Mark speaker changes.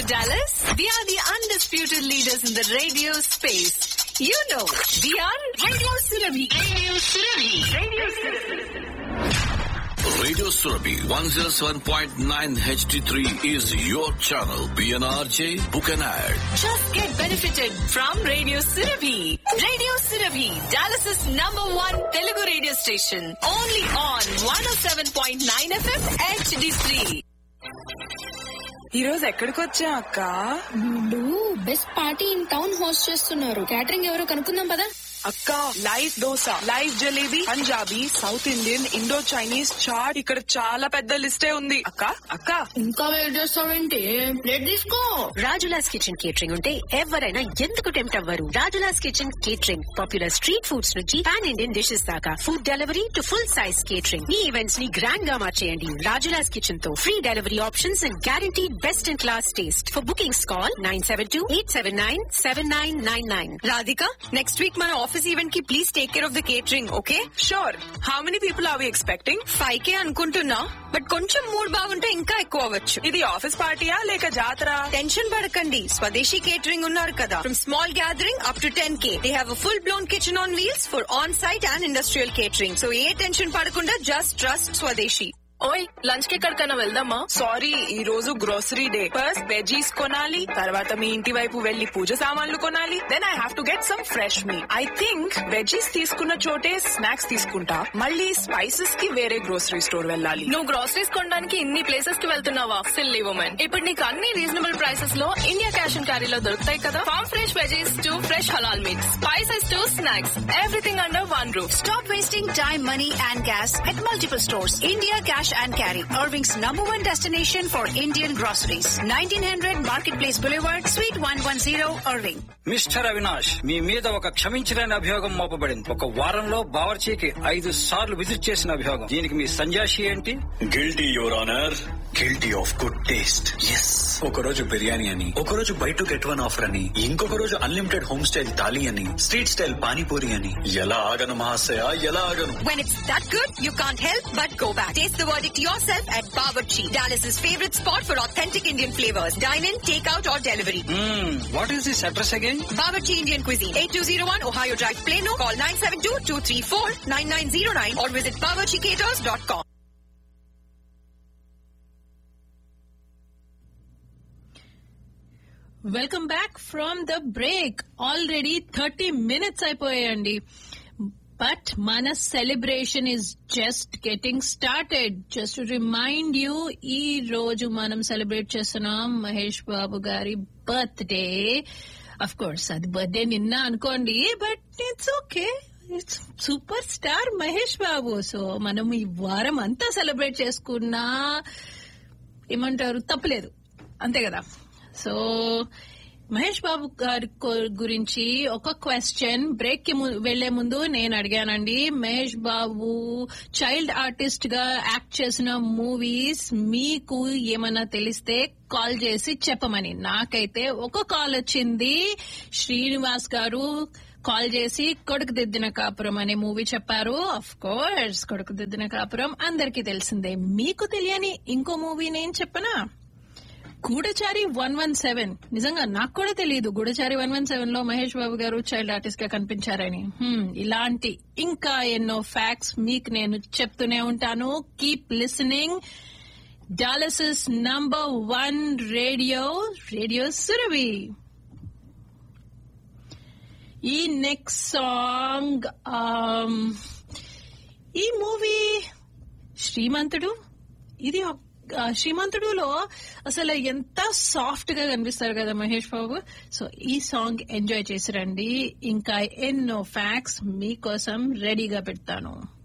Speaker 1: Dallas? We are the undisputed leaders in the radio space. You know, we are Radio Surabhi. Radio Surabhi. Radio Surabhi.
Speaker 2: Radio Surabhi 107.9 HD3 is your channel. PNRJ, book an ad.
Speaker 1: Just get benefited from Radio Surabhi. Radio Surabhi, Dallas's #1 Telugu radio station. Only on 107.9 FM HD3.
Speaker 3: ఈ రోజు ఎక్కడికి వచ్చా అక్క?
Speaker 4: వీళ్ళు best party in town host చేస్తున్నారు. Catering ఎవరో కనుక్కుందాం పదా.
Speaker 3: అక్క, live dosa, live jalebi, Punjabi, south Indian, Indo Chinese, chat, ఇక్కడ చాలా పెద్ద లిస్టే ఉంది. అక్క అక్క
Speaker 4: ఇంకా వెయిట్ చేస్తావేంటి? ప్లేట్ తీసుకో.
Speaker 5: రాజులాస్ కిచెన్ కేటరింగ్ ఉంటే ఎవరైనా ఎందుకు టెంప్ట్ అవ్వరు? Rajula's kitchen catering popular street foods నుంచి పాన్ ఇండియన్ డిషెస్ దాకా, food delivery to full size catering. Me events ని గ్రాండ్ గా మార్చేయండి రాజులాస్ కిచెన్ తో. Free delivery options and guaranteed best in class taste. For bookings call 972-879-7999.
Speaker 1: Radhika, next week మన office event కి please take care of the catering, okay?
Speaker 3: Sure. How many people are we expecting?
Speaker 1: 5K అనుకుంటున్నా, but కొంచెం mood బాగుంటే ఇంకా ఎక్కువ అవ్వచ్చు.
Speaker 3: ఇది office పార్టీయా లేక జాతర?
Speaker 1: టెన్షన్ పడకండి, స్వదేశీ కేటరింగ్ ఉన్నారు కదా. From small gathering up to 10K, they have a full blown kitchen on wheels for on site and industrial catering. So A tension పడకుండా జస్ట్ ట్రస్ట్ స్వదేశీ.
Speaker 4: ఓయ్, లంచ్ కి ఎక్కడికైనా వెళ్దామా?
Speaker 3: సారీ, ఈ రోజు గ్రోసరీ డే. ఫస్ట్ వెజీస్ కొనాలి, తర్వాత మీ ఇంటి వైపు వెళ్లి పూజ సామాన్లు కొనాలి. Then I have to get some fresh meet. I think veggies తీసుకున్న చోటే స్నాక్స్ తీసుకుంటా, మళ్ళీ స్పైసెస్ కి వేరే గ్రోసరీ స్టోర్ వెళ్ళాలి.
Speaker 4: నువ్వు గ్రోసరీస్ కొనడానికి ఇన్ని ప్లేసెస్ కి వెళ్తున్నావా? Silly women. ఇప్పుడు నీకు అన్ని రీజనబుల్ ప్రైసెస్ లో ఇండియా క్యాష్ అండ్ క్యారీలో దొరుకుతాయి కదా. Form fresh veggies to fresh halal meets, spices to snacks, everything under one roof.
Speaker 5: Stop wasting time, money and gas at multiple stores. India Cash and Carry, Irving's #1 destination for Indian groceries. 1900 Marketplace Boulevard, Suite 110, Irving.
Speaker 6: Mister Avinash, మీ మీద ఒక క్షమించలేని అభియోగం మోపబడింది. ఒక వారంలో బావర్చీకి 5 సార్లు visit చేసిన అభియోగం. దీనికి మీ సంజాషి ఏంటి?
Speaker 7: Guilty your honour, guilty of good taste. Yes, ఒక రోజు బిర్యానీ అని, ఒక రోజు by to get one offer అని, ఇంకొక రోజు అన్లిమిటెడ్ హోమ్ స్టైల్ థాలీ అని, స్ట్రీట్ స్టైల్ పానీపూరి అని. ఎలా ఆగను మహాశయ, ఎలా ఆగను?
Speaker 1: When it's that good, you can't help but go back. Taste the verdict yourself at Bawarchi, Dallas's favorite spot for authentic Indian flavors. Dine in, take out or delivery.
Speaker 6: What is this address again?
Speaker 1: Bawarchi Indian Cuisine, 8201 Ohio Drive, Plano. Call 972-234-9909 or visit bawarchicaters.com.
Speaker 8: Welcome back from the break. Already 30 minutes అయిపోయాయండి. But మన celebration is just getting started. Just to remind you, ఈ రోజు మనం celebrate చేస్తున్నాం మహేష్ బాబు గారి birthday. Of course అది birthday నిన్న అనుకోండి, but it's okay. It's super star Mahesh Babu. So మనం ఈ వారం అంతా సెలబ్రేట్ చేసుకున్నా ఏమంటారు, తప్పలేదు, అంతే కదా. సో మహేష్ బాబు గారి గురించి ఒక క్వశ్చన్ బ్రేక్ కి వెళ్లే ముందు నేను అడిగానండి. మహేష్ బాబు చైల్డ్ ఆర్టిస్ట్ గా యాక్ట్ చేసిన మూవీస్ మీకు ఏమన్నా తెలిస్తే కాల్ చేసి చెప్పమని. నాకైతే ఒక కాల్ వచ్చింది. శ్రీనివాస్ గారు కాల్ చేసి కొడుకు దిద్దిన కాపురం అనే మూవీ చెప్పారు. అఫ్ కోర్స్ కొడుకు దిద్దిన కాపురం అందరికీ తెలిసిందే. మీకు తెలియని ఇంకో మూవీ నేను చెప్పనా? గూఢచారి 117. నిజంగా నాకు కూడా తెలియదు గూఢచారి 117 లో మహేష్ బాబు గారు చైల్డ్ ఆర్టిస్ట్ గా కనిపించారని. ఇలాంటి ఇంకా ఎన్నో ఫ్యాక్ట్స్ మీకు నేను చెప్తూనే ఉంటాను. Keep listening. Dallas #1 radio Surabhi. ఈ నెక్స్ట్ సాంగ్, ఈ మూవీ శ్రీమంతుడు. ఇది శ్రీమంతుడులో అసలు ఎంత సాఫ్ట్ గా కనిపిస్తారు కదా మహేష్ బాబు. సో ఈ సాంగ్ ఎంజాయ్ చేసి రండి. ఇంకా ఎన్నో ఫ్యాక్ట్స్ మీకోసం రెడీగా పెడతాను.